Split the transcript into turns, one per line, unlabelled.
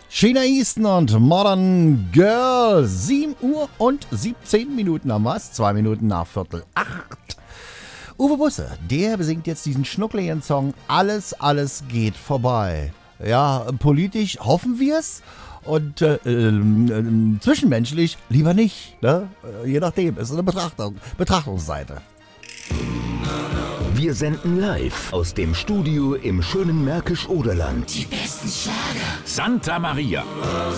Sheena Easton und Modern Girl. 7 Uhr und 17 Minuten haben wir's. 2 Minuten nach 7:45. Uwe Busse, der besingt jetzt diesen schnuckligen Song Alles, alles geht vorbei. Ja, politisch hoffen wir's. Und zwischenmenschlich lieber nicht. Ne? Je nachdem, ist eine Betrachtungsseite.
Wir senden live aus dem Studio im schönen Märkisch-Oderland.
Die besten Schlager.
Santa Maria.